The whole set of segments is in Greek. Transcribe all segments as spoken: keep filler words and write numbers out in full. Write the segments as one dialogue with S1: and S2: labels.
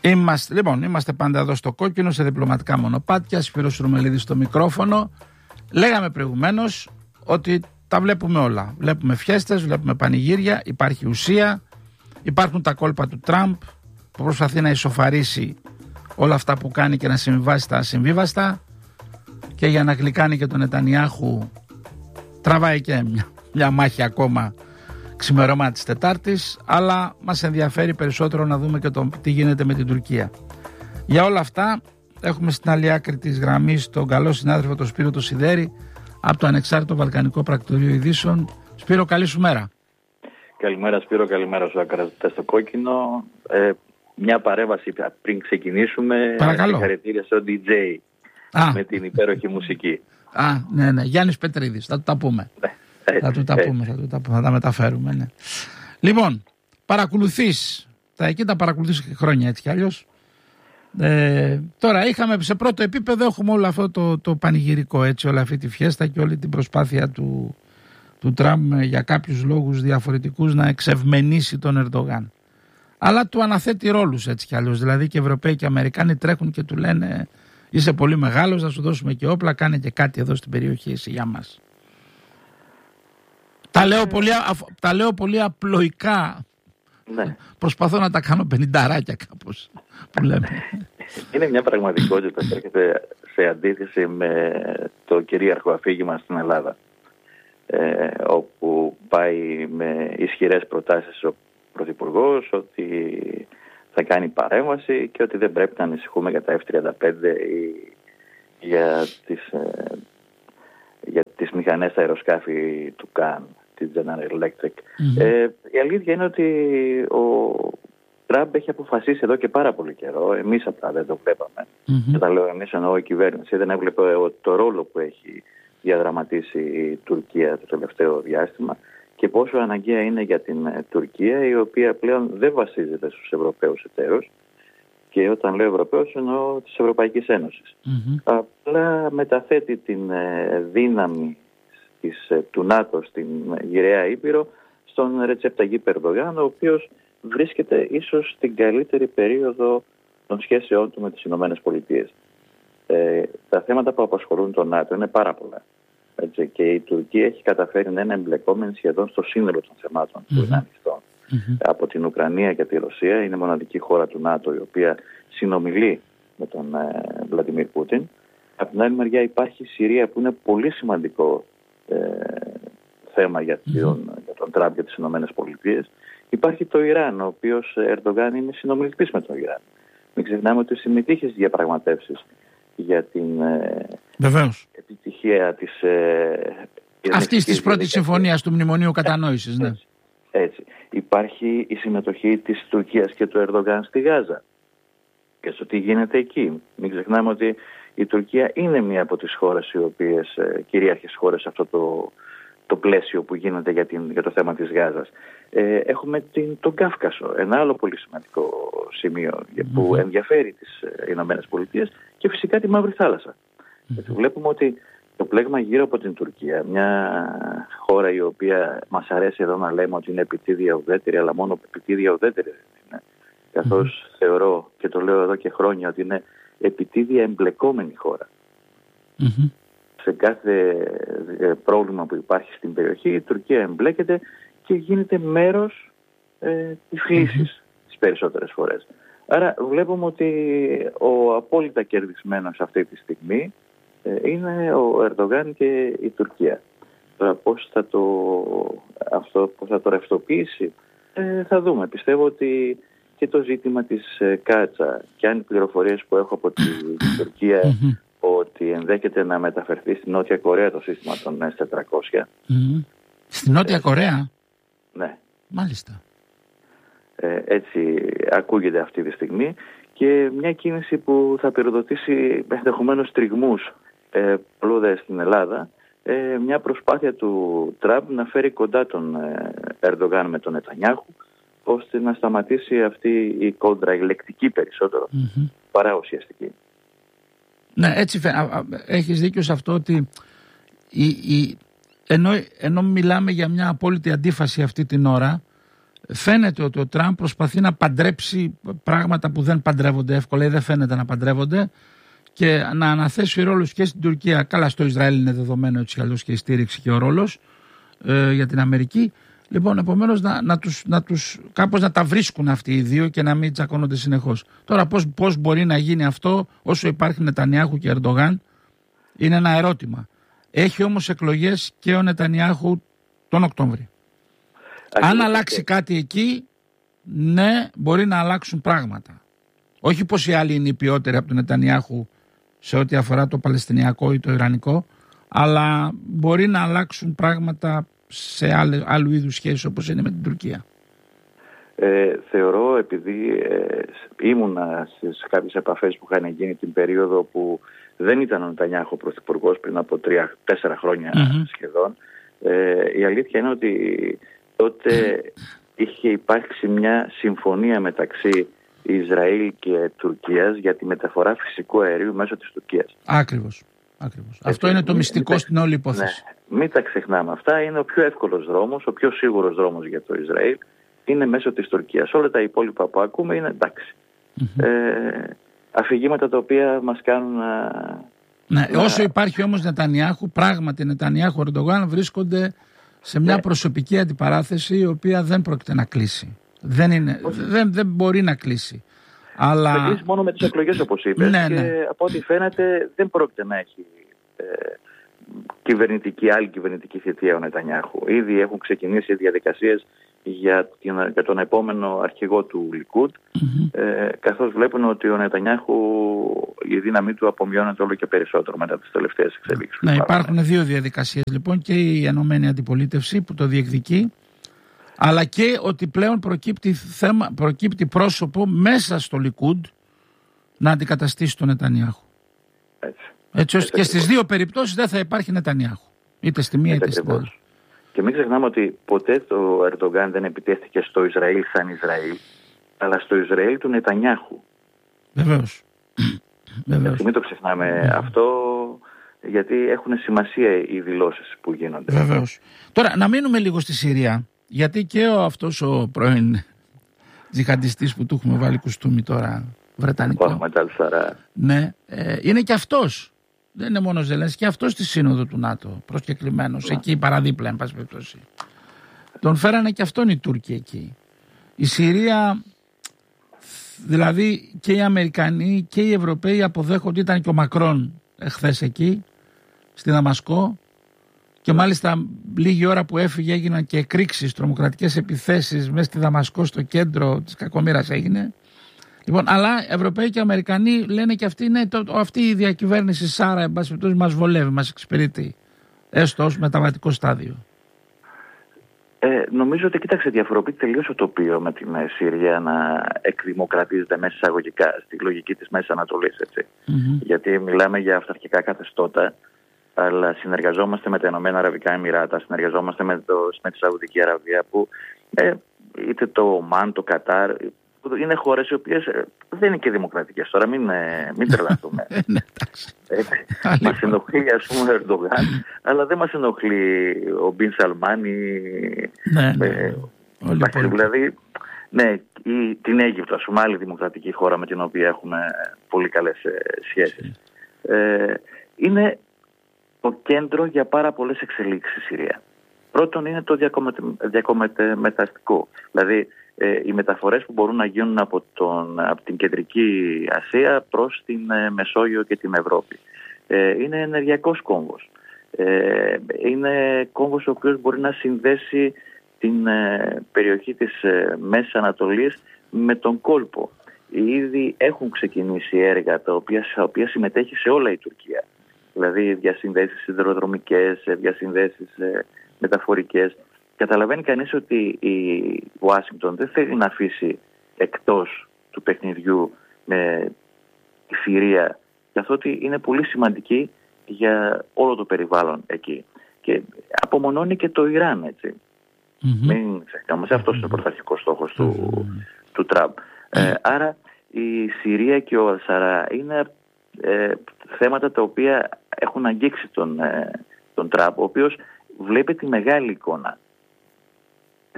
S1: Είμαστε, λοιπόν, είμαστε πάντα εδώ στο Κόκκινο, σε διπλωματικά μονοπάτια. Σπύρος Ρουμελίδης στο μικρόφωνο. Λέγαμε προηγουμένως ότι τα βλέπουμε όλα. Βλέπουμε φιέστες, βλέπουμε πανηγύρια, υπάρχει ουσία, υπάρχουν τα κόλπα του Τραμπ που προσπαθεί να ισοφαρίσει όλα αυτά που κάνει και να συμβιβάσει τα ασυμβίβαστα, και για να γλυκάνει και τον Νετανιάχου τραβάει και μια, μια μάχη ακόμα ξημερώμα της Τετάρτης, αλλά μας ενδιαφέρει περισσότερο να δούμε και το τι γίνεται με την Τουρκία. Για όλα αυτά έχουμε στην άλλη άκρη της γραμμής τον καλό συνάδελφο τον Σπύρο το Σιδέρη από το Ανεξάρτητο Βαλκανικό Πρακτορείο Ειδήσεων. Σπύρο, καλή σου μέρα.
S2: Καλημέρα Σπύρο, καλημέρα στους ακροατές στο Κόκκινο. Ε, μια παρέμβαση πριν ξεκινήσουμε.
S1: Παρακαλώ.
S2: Συγχαρητήρια στο ντι τζέι
S1: Α.
S2: με την υπέροχη μουσική.
S1: Α, ναι, ναι. Γιάννης Πετρίδης, θα του τα πούμε.
S2: Έτσι,
S1: θα του τα πούμε, θα, του τα, θα τα μεταφέρουμε, ναι. Λοιπόν, παρακολουθείς, τα εκεί τα παρακολουθείς χρόνια έτσι κι αλλιώς. Ε, τώρα είχαμε σε πρώτο επίπεδο, έχουμε όλο αυτό το, το πανηγυρικό, έτσι, όλη αυτή τη φιέστα και όλη την προσπάθεια του, του Τραμπ για κάποιους λόγους διαφορετικούς να εξευμενήσει τον Ερντογάν. Αλλά του αναθέτει ρόλους έτσι κι αλλιώς, δηλαδή και Ευρωπαίοι και Αμερικάνοι τρέχουν και του λένε είσαι πολύ μεγάλος, θα σου δώσουμε και όπλα, κάνε και κάτι εδώ στην περιοχή εσύ για μας. Τα λέω πολύ, τα λέω πολύ απλοϊκά.
S2: Ναι.
S1: Προσπαθώ να τα κάνω πενηνταράκια κάπως που λέμε.
S2: Είναι μια πραγματικότητα που έρχεται σε αντίθεση με το κυρίαρχο αφήγημα στην Ελλάδα, ε, όπου πάει με ισχυρές προτάσεις ο Πρωθυπουργός ότι θα κάνει παρέμβαση και ότι δεν πρέπει να ανησυχούμε για τα εφ τριάντα πέντε ή για τις, ε, για τις μηχανές τα αεροσκάφη του ΚΑΝ, τη General Electric. Mm-hmm. Ε, η αλήθεια είναι ότι ο Τραμπ έχει αποφασίσει εδώ και πάρα πολύ καιρό, εμείς απλά δεν το βλέπαμε, mm-hmm. και τα λέω εμείς εννοώ η κυβέρνηση, δεν έβλεπε το ρόλο που έχει διαδραματίσει η Τουρκία το τελευταίο διάστημα και πόσο αναγκαία είναι για την Τουρκία, η οποία πλέον δεν βασίζεται στους Ευρωπαίους εταίρους, και όταν λέω Ευρωπαίους εννοώ της Ευρωπαϊκής Ένωσης. Mm-hmm. Απλά μεταθέτει την δύναμη της, του ΝΑΤΟ στην γυραιά Ήπειρο στον Ρετζέπ Ταγίπ Ερντογάν, ο οποίος βρίσκεται ίσως στην καλύτερη περίοδο των σχέσεών του με τις Ηνωμένες Πολιτείες. Ε, τα θέματα που απασχολούν τον ΝΑΤΟ είναι πάρα πολλά. Έτσι, και η Τουρκία έχει καταφέρει να είναι εμπλεκόμενη σχεδόν στο σύνολο των θεμάτων mm-hmm. που είναι ανοιχτών. Mm-hmm. Από την Ουκρανία και τη Ρωσία, είναι μοναδική χώρα του ΝΑΤΟ η οποία συνομιλεί με τον ε, Βλαντιμίρ Πούτιν. Από την άλλη μεριά υπάρχει η Συρία, που είναι πολύ σημαντικό ε, θέμα για τον, mm-hmm. για τον Τραμπ και τις Ηνωμένες Πολιτείες. Υπάρχει το Ιράν, ο οποίος Ερντογάν είναι συνομιλητής με τον Ιράν. Μην ξεχνάμε ότι συμμετείχε στις διαπραγματεύσεις για την ε, επιτυχία της ε,
S1: αυτής της πρώτης συμφωνίας του Μνημονίου Κατανόησης. Ναι.
S2: Έτσι, έτσι. Υπάρχει η συμμετοχή της Τουρκίας και του Ερντογάν στη Γάζα και στο τι γίνεται εκεί. Μην ξεχνάμε ότι η Τουρκία είναι μία από τις χώρες οι οποίες, ε, κυρίαρχες χώρες σε αυτό το, το πλαίσιο που γίνεται για, την, για το θέμα της Γάζας. Ε, έχουμε την, τον Κάφκασο, ένα άλλο πολύ σημαντικό σημείο που mm-hmm. ενδιαφέρει τις ε, Ηνωμένες Πολιτείες, και φυσικά τη Μαύρη Θάλασσα. Mm-hmm. Γιατί βλέπουμε ότι το πλέγμα γύρω από την Τουρκία, μια χώρα η οποία μας αρέσει εδώ να λέμε ότι είναι επιτίδια ουδέτερη, αλλά μόνο επιτίδια ουδέτερη δεν είναι. Καθώς mm-hmm. θεωρώ, και το λέω εδώ και χρόνια, ότι είναι επιτίδια εμπλεκόμενη χώρα. Mm-hmm. Σε κάθε πρόβλημα που υπάρχει στην περιοχή, η Τουρκία εμπλέκεται και γίνεται μέρος ε, της λύσης mm-hmm. τις περισσότερες φορές. Άρα βλέπουμε ότι ο απόλυτα κερδισμένος αυτή τη στιγμή ε, είναι ο Ερντογάν και η Τουρκία. Τώρα πώς θα το, αυτό, πώς θα το ρευστοποιήσει ε, θα δούμε. Πιστεύω ότι και το ζήτημα της ε, Κάτσα, και αν οι πληροφορίες που έχω από την Τουρκία mm-hmm. ότι ενδέχεται να μεταφερθεί στη Νότια Κορέα το σύστημα των ες τετρακόσια.
S1: Mm-hmm. Στη Νότια ε, Κορέα?
S2: Ναι.
S1: Μάλιστα.
S2: Ε, έτσι ακούγεται αυτή τη στιγμή, και μια κίνηση που θα πυροδοτήσει ενδεχομένως τριγμούς ε, πλούδε στην Ελλάδα, ε, μια προσπάθεια του Τραμπ να φέρει κοντά τον ε, Ερντογάν με τον Νετανιάχου, ώστε να σταματήσει αυτή η κόντρα, η λεκτική περισσότερο, mm-hmm. παρά ουσιαστική.
S1: Ναι, έτσι έχεις δίκιο σε αυτό, ότι η, η, ενώ, ενώ μιλάμε για μια απόλυτη αντίφαση αυτή την ώρα, φαίνεται ότι ο Τραμπ προσπαθεί να παντρέψει πράγματα που δεν παντρεύονται εύκολα ή δεν φαίνεται να παντρεύονται και να αναθέσει ρόλους και στην Τουρκία. Καλά, στο Ισραήλ είναι δεδομένο έτσι αλλιώς και η στήριξη και ο ρόλος ε, για την Αμερική. Λοιπόν, επομένως να, να, τους, να τους κάπως να τα βρίσκουν αυτοί οι δύο και να μην τσακώνονται συνεχώς. Τώρα πώς, πώς μπορεί να γίνει αυτό όσο υπάρχει Νετανιάχου και Ερντογάν είναι ένα ερώτημα. Έχει όμως εκλογές και ο Νετανιάχου τον Οκτώβριο. Αν αλλάξει κάτι εκεί, ναι, μπορεί να αλλάξουν πράγματα. Όχι πως οι άλλοι είναι οι ποιότεροι από τον Νετανιάχου σε ό,τι αφορά το Παλαιστινιακό ή το Ιρανικό, αλλά μπορεί να αλλάξουν πράγματα σε άλλου, άλλου είδους σχέσεις όπως είναι με την Τουρκία.
S2: Ε, θεωρώ, επειδή ε, ήμουνα σε κάποιες επαφές που είχαν γίνει την περίοδο που δεν ήταν ο Νετανιάχου πρωθυπουργός πριν από τρία τέσσερα χρόνια mm-hmm. σχεδόν, ε, η αλήθεια είναι ότι τότε είχε υπάρξει μια συμφωνία μεταξύ Ισραήλ και Τουρκίας για τη μεταφορά φυσικού αερίου μέσω της Τουρκίας.
S1: Ακριβώς. Ακριβώς. Αυτό είναι το μυστικό μην, στην όλη υπόθεση.
S2: Ναι, μην τα ξεχνάμε αυτά. Είναι ο πιο εύκολος δρόμος, ο πιο σίγουρος δρόμος για το Ισραήλ. Είναι μέσω της Τουρκίας. Όλα τα υπόλοιπα που ακούμε είναι εντάξει. Mm-hmm. Ε, αφηγήματα τα οποία μας κάνουν να...
S1: Ναι, να... Όσο υπάρχει όμως Νετανιάχου, πράγματι Νετανιάχου Ερντογάν βρίσκονται σε μια ναι. προσωπική αντιπαράθεση η οποία δεν πρόκειται να κλείσει. Δεν, είναι, δεν, δεν μπορεί να κλείσει. Αλλά...
S2: Θα κλείσει μόνο με τις εκλογές όπως είπες
S1: ναι,
S2: και
S1: ναι.
S2: από ό,τι φαίνεται δεν πρόκειται να έχει ε, κυβερνητική, άλλη κυβερνητική θητεία ο Νετανιάχου. Ήδη έχουν ξεκινήσει διαδικασίες για, για τον επόμενο αρχηγό του Λικούντ mm-hmm. ε, καθώς βλέπουν ότι ο Νετανιάχου η δύναμή του απομειώνεται όλο και περισσότερο μετά τις τελευταίες εξελίξεις.
S1: Ναι, υπάρχουν δύο διαδικασίες λοιπόν, και η ενωμένη αντιπολίτευση που το διεκδικεί, αλλά και ότι πλέον προκύπτει, θέμα, προκύπτει πρόσωπο μέσα στο Λικούντ να αντικαταστήσει τον Νετανιάχου. Έτσι. Έτσι ώστε και στις δύο περιπτώσεις δεν θα υπάρχει Νετανιάχου. Είτε στη μία είτε στην άλλη.
S2: Και μην ξεχνάμε ότι ποτέ το Ερντογάν δεν επιτέθηκε στο Ισραήλ σαν Ισραήλ, αλλά στο Ισραήλ του Νετανιάχου.
S1: Βεβαίως.
S2: Βεβαίως. Μην το ξεχνάμε Βεβαίως. αυτό, γιατί έχουν σημασία οι δηλώσεις που γίνονται.
S1: Βεβαίως. Τώρα να μείνουμε λίγο στη Συρία. Γιατί και ο αυτός ο πρώην τζιχαντιστής που του έχουμε βάλει κουστούμι τώρα βρετανικό, ναι, ε, είναι και αυτός, δεν είναι μόνο Ζελένσκι, και αυτός στη σύνοδο του ΝΑΤΟ προσκεκλημένος, εκεί παραδίπλα εν πάση περιπτώσει. Τον φέρανε και αυτόν οι Τούρκοι εκεί. Η Συρία, δηλαδή και οι Αμερικανοί και οι Ευρωπαίοι αποδέχονται, ήταν και ο Μακρόν εχθές εκεί στη Δαμασκό. Και μάλιστα λίγη ώρα που έφυγε έγιναν και εκρήξεις, τρομοκρατικές επιθέσεις μέσα στη Δαμασκό, στο κέντρο της κακομοίρας έγινε. Λοιπόν, αλλά Ευρωπαίοι και Αμερικανοί λένε και αυτοί, ναι, το, αυτή η διακυβέρνηση Σάρα, εν πάση περιπτώσει, μας βολεύει, μας εξυπηρετεί. Έστω ως μεταβατικό στάδιο.
S2: Ε, νομίζω ότι κοίταξε, διαφοροποιεί τελείως το τοπίο με την Συρία να εκδημοκρατίζεται μέσα εισαγωγικά στη λογική της Μέσης Ανατολής, έτσι. Mm-hmm. Γιατί μιλάμε για αυταρχικά καθεστώτα, αλλά συνεργαζόμαστε με τα Ηνωμένα Αραβικά Εμιράτα, συνεργαζόμαστε με, το, με τη Σαουδική Αραβία, που ε, είτε το Ομάν, το Κατάρ, είναι χώρες οι οποίες δεν είναι και δημοκρατικές. Τώρα μην, μην τρελαθούμε. Μας ενοχλεί, ας πούμε, ο Ερντογάν, αλλά δεν μας ενοχλεί ο Μπιν Σαλμάν ή...
S1: Ναι, ναι.
S2: Δηλαδή, ναι, ή την Αίγυπτο, ας πούμε, άλλη δημοκρατική χώρα με την οποία έχουμε πολύ καλές σχέσεις. Ε, είναι το κέντρο για πάρα πολλές εξελίξεις στη Συρία. Πρώτον είναι το διακομεταστικό. Δηλαδή ε, οι μεταφορές που μπορούν να γίνουν από, τον, από την κεντρική Ασία προς την ε, Μεσόγειο και την Ευρώπη. Ε, είναι ενεργειακός κόμβος. Ε, είναι κόμβος ο οποίος μπορεί να συνδέσει την ε, περιοχή της ε, Μέσης Ανατολής με τον κόλπο. Ήδη έχουν ξεκινήσει έργα τα οποία, τα οποία συμμετέχει σε όλα η Τουρκία. Δηλαδή διασυνδέσεις σιδηροδρομικές, διασυνδέσεις ε, μεταφορικές. Καταλαβαίνει κανείς ότι η Ουάσιγκτον δεν θέλει να αφήσει εκτός του παιχνιδιού με τη Συρία, καθότι είναι πολύ σημαντική για όλο το περιβάλλον εκεί. Και απομονώνει και το Ιράν, έτσι. Mm-hmm. Μην ξεχνάμε, αυτός είναι ο πρωταρχικός στόχος του, mm-hmm. του Τραμπ. Mm-hmm. Ε, άρα η Συρία και ο Ασαρά είναι ε, θέματα τα οποία έχουν αγγίξει τον, ε, τον Τραμπ, ο οποίος βλέπει τη μεγάλη εικόνα.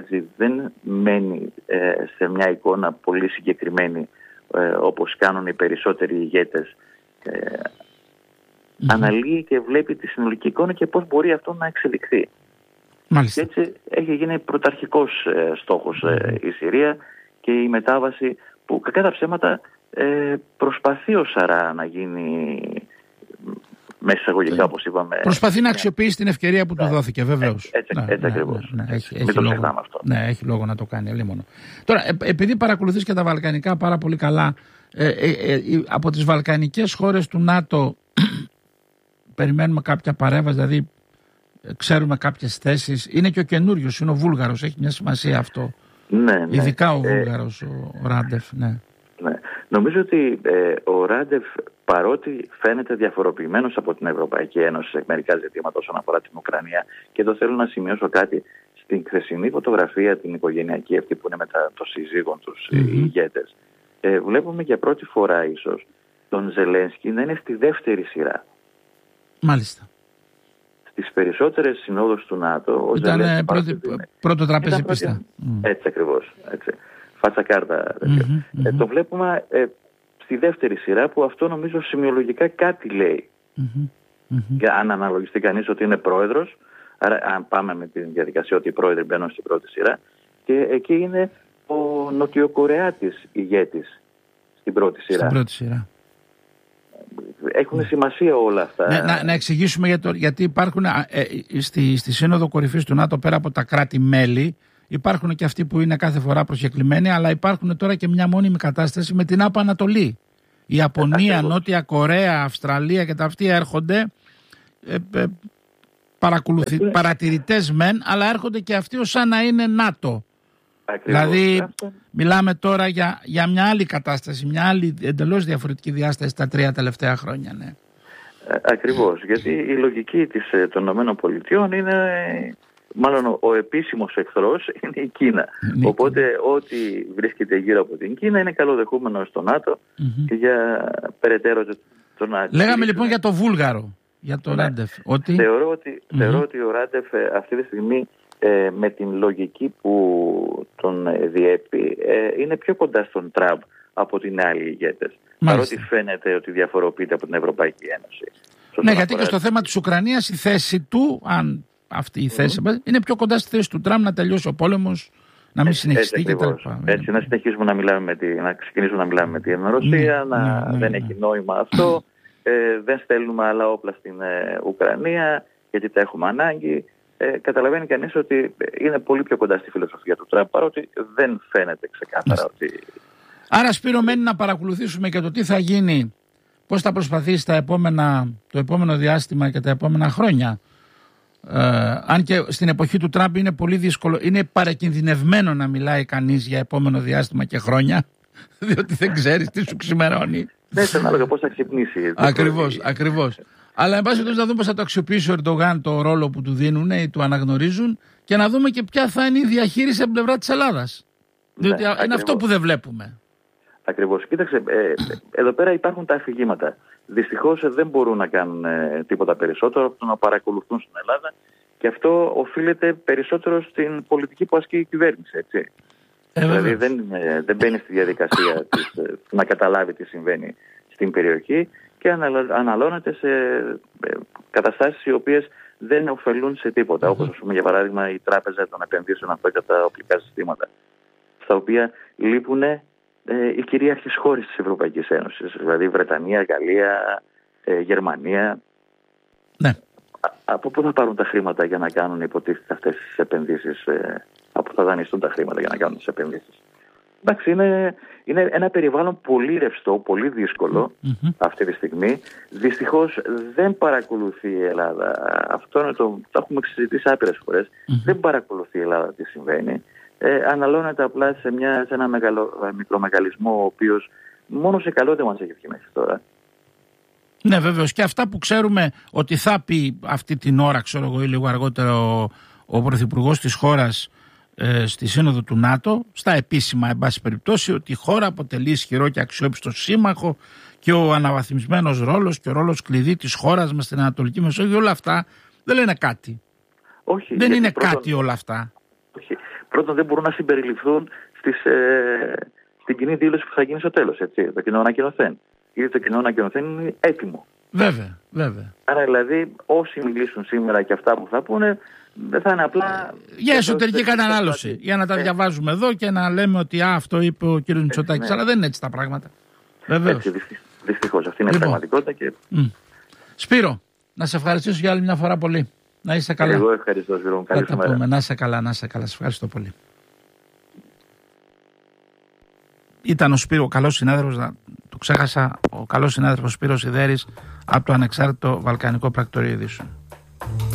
S2: έτσι, δεν μένει ε, σε μια εικόνα πολύ συγκεκριμένη ε, όπως κάνουν οι περισσότεροι ηγέτες. Ε, mm-hmm. Αναλύει και βλέπει τη συνολική εικόνα και πώς μπορεί αυτό να εξελιχθεί.
S1: Μάλιστα.
S2: Και έτσι έχει γίνει πρωταρχικός ε, στόχος ε, η Συρία και η μετάβαση που κακά τα ψέματα ε, προσπαθεί ο Σαρά να γίνει μέσα εισαγωγικά, όπως είπαμε.
S1: Προσπαθεί να αξιοποιήσει την ευκαιρία που ναι. του δώθηκε, βεβαίως.
S2: Έτσι,
S1: ναι,
S2: έτσι
S1: ναι,
S2: ακριβώς.
S1: Ναι, ναι, έχει,
S2: Μην
S1: έχει
S2: το
S1: λόγο,
S2: ξεχνάμε αυτό.
S1: Ναι, έχει λόγο να το κάνει. Αλίμονο. Τώρα, ε, επειδή παρακολουθείς και τα βαλκανικά πάρα πολύ καλά, ε, ε, ε, ε, από τις βαλκανικές χώρες του ΝΑΤΟ περιμένουμε κάποια παρέμβαση, δηλαδή ε, ξέρουμε κάποιες θέσεις. Είναι και ο καινούριος, είναι ο Βούλγαρος, έχει μια σημασία αυτό.
S2: Ναι, ναι.
S1: Ειδικά ο Βούλγαρος, ε, ο Ράντεφ, ναι.
S2: Ναι. Νομίζω ότι ε, ο Ράντεφ, παρότι φαίνεται διαφοροποιημένος από την Ευρωπαϊκή Ένωση σε μερικά ζητήματα όσον αφορά την Ουκρανία, και εδώ θέλω να σημειώσω κάτι, στην χθεσινή φωτογραφία την οικογενειακή αυτή που είναι μετά το σύζυγον τους mm-hmm. οι ηγέτες, ε, βλέπουμε για πρώτη φορά ίσως τον Ζελένσκι να είναι στη δεύτερη σειρά.
S1: Μάλιστα.
S2: Στις περισσότερες συνόδους του ΝΑΤΟ ο
S1: ήταν
S2: Ζελένσκι
S1: πρώτη, πρώτο τραπέζι πίστα.
S2: Έτσι ακριβώς. Έτσι. Φάτσα κάρτα. Mm-hmm, mm-hmm. Ε, το βλέπουμε ε, στη δεύτερη σειρά, που αυτό νομίζω σημειολογικά κάτι λέει. Mm-hmm, mm-hmm. Και αν αναλογιστεί κανείς ότι είναι πρόεδρος, άρα αν πάμε με την διαδικασία ότι οι πρόεδροι μπαίνουν στην πρώτη σειρά, και εκεί είναι ο Νοτιοκορεάτης ηγέτης στην πρώτη σειρά.
S1: Στην πρώτη σειρά.
S2: Έχουν ναι. σημασία όλα αυτά.
S1: Ναι, να, να εξηγήσουμε για το, γιατί υπάρχουν ε, ε, στη, στη Σύνοδο Κορυφής του ΝΑΤΟ, πέρα από τα κράτη-μέλη, υπάρχουν και αυτοί που είναι κάθε φορά προσκεκλημένοι, αλλά υπάρχουν τώρα και μια μόνιμη κατάσταση με την Άπο Ανατολή. Η Ιαπωνία, ε, Νότια Κορέα, Αυστραλία και τα αυτοί έρχονται ε, ε, παρακολουθη, ε, παρατηρητές μεν, αλλά έρχονται και αυτοί ως σαν να είναι ΝΑΤΟ. Ακριβώς. Δηλαδή μιλάμε τώρα για, για μια άλλη κατάσταση, μια άλλη εντελώς διαφορετική διάσταση τα τρία τελευταία χρόνια. Ναι.
S2: Ε, ακριβώς, γιατί η λογική της, των ΗΠΑ είναι... Μάλλον ο επίσημος εχθρός είναι η Κίνα. Ναι. Οπότε ό,τι βρίσκεται γύρω από την Κίνα είναι καλοδεχούμενο στο ΝΑΤΟ mm-hmm. και για περαιτέρω το ΝΑΤΟ.
S1: Λέγαμε λοιπόν για το Βούλγαρο, για το ναι. Ράντεφ. Ότι...
S2: Θεωρώ, ότι, mm-hmm. θεωρώ ότι ο Ράντεφ αυτή τη στιγμή ε, με την λογική που τον διέπει ε, είναι πιο κοντά στον Τραμπ από την άλλη ηγέτες. Παρότι φαίνεται ότι διαφοροποιείται από την Ευρωπαϊκή Ένωση.
S1: Ναι, γιατί και στο θέμα της Ουκρανίας η θέση του, αν αυτή η θέση mm. είναι πιο κοντά στη θέση του Τραμπ, να τελειώσει ο πόλεμος, να μην συνεχιστεί κτλ. Έτσι,
S2: έτσι, να συνεχίσουμε να μιλάμε με τη, να ξεκινήσουμε να μιλάμε με την Ρωσία, ναι, να ναι, ναι, δεν ναι. έχει νόημα αυτό, ε, δεν στέλνουμε άλλα όπλα στην ε, Ουκρανία, γιατί τα έχουμε ανάγκη. Ε, καταλαβαίνει κανείς ότι είναι πολύ πιο κοντά στη φιλοσοφία του Τραμπ, παρότι δεν φαίνεται ξεκάθαρα ότι...
S1: Άρα, Σπύρο, μένει να παρακολουθήσουμε και το τι θα γίνει, πώς θα προσπαθήσει τα επόμενα, το επόμενο διάστημα και τα επόμενα χρόνια. Ε, αν και στην εποχή του Τραμπ είναι πολύ δύσκολο, είναι παρακινδυνευμένο να μιλάει κανείς για επόμενο διάστημα και χρόνια, διότι δεν ξέρεις τι σου ξημερώνει.
S2: Ναι, ανάλογα πώς θα ξυπνήσει.
S1: Ακριβώς, ακριβώς. Αλλά εν πάση περιπτώσει να δούμε πώς θα το αξιοποιήσει ο Ερντογάν το ρόλο που του δίνουν ή του αναγνωρίζουν, και να δούμε και ποια θα είναι η διαχείριση από την πλευρά της Ελλάδας. Διότι ναι, είναι ακριβώς αυτό που δεν βλέπουμε.
S2: Ακριβώς. Κοίταξε, ε, εδώ πέρα υπάρχουν τα αφηγήματα. Δυστυχώς δεν μπορούν να κάνουν ε, τίποτα περισσότερο από το να παρακολουθούν στην Ελλάδα, και αυτό οφείλεται περισσότερο στην πολιτική που ασκεί η κυβέρνηση. Έτσι. Ε, δηλαδή δεν, ε, δεν μπαίνει στη διαδικασία της, ε, να καταλάβει τι συμβαίνει στην περιοχή και αναλώνεται σε ε, καταστάσεις οι οποίες δεν ωφελούν σε τίποτα. Mm-hmm. Όπως ας πούμε, για παράδειγμα η Τράπεζα των Επενδύσεων αυτά για τα οπλικά συστήματα, στα οποία λείπουν ε, οι κυρίαρχες χώρες της Ευρωπαϊκής Ένωσης, δηλαδή Βρετανία, Γαλλία, ε, Γερμανία.
S1: Ναι.
S2: Α, από πού θα πάρουν τα χρήματα για να κάνουν υποτίθεται αυτές τις επενδύσεις, ε, από πού θα δανειστούν τα χρήματα για να κάνουν τις επενδύσεις. Εντάξει, είναι, είναι ένα περιβάλλον πολύ ρευστό, πολύ δύσκολο mm-hmm. αυτή τη στιγμή. Δυστυχώς δεν παρακολουθεί η Ελλάδα. Αυτό είναι το, το έχουμε συζητήσει άπειρες φορές. Mm-hmm. Δεν παρακολουθεί η Ελλάδα τι συμβαίνει. Ε, αναλώνεται απλά σε, μια, σε ένα μεγαλο, μικρομεγαλισμό, ο οποίος μόνο σε καλό δεν μας έχει βγει μέχρι τώρα.
S1: Ναι, βέβαιος. Και αυτά που ξέρουμε ότι θα πει αυτή την ώρα, ξέρω εγώ, ή λίγο αργότερα ο, ο Πρωθυπουργός της χώρας ε, στη Σύνοδο του ΝΑΤΟ, στα επίσημα, εν πάση περιπτώσει, ότι η χώρα αποτελεί ισχυρό και αξιόπιστο σύμμαχο και ο αναβαθμισμένος ρόλος και ο ρόλος κλειδί της χώρας μας στην Ανατολική Μεσόγειο, όλα αυτά δεν λένε κάτι.
S2: Όχι,
S1: δεν είναι
S2: πρώτον,
S1: κάτι όλα αυτά.
S2: Όχι. πρώτον δεν μπορούν να συμπεριληφθούν στις, ε, στην κοινή δήλωση που θα γίνει στο τέλος. Έτσι, το κοινό ανακοινωθέν. Γιατί το κοινό ανακοινωθέν είναι έτοιμο.
S1: Βέβαια, βέβαια.
S2: Άρα δηλαδή όσοι μιλήσουν σήμερα και αυτά που θα πούνε δεν θα είναι απλά...
S1: Για εσωτερική κατανάλωση. Για να τα διαβάζουμε εδώ και να λέμε ότι α, αυτό είπε ο κ. Μητσοτάκης. Ναι. Αλλά δεν είναι έτσι τα πράγματα. Βεβαίως.
S2: Έτσι, δυστυχώς. Αυτή είναι η
S1: λοιπόν.
S2: πραγματικότητα. Και...
S1: Mm. Σπύρο, να σε ευχαριστήσω για άλλη μια φορά πολύ. Να είσαι καλά.
S2: Εγώ ευχαριστώ, Σπύρο. Καλή σου μέρα.
S1: Να είσαι καλά, να είσαι καλά. Σε ευχαριστώ πολύ. Ήταν ο Σπύρο, ο καλός συνάδελφος, το ξέχασα, ο καλός συνάδελφος Σπύρος Ιδέρης από το ανεξάρτητο Βαλκανικό Πρακτορείο Ειδήσεων.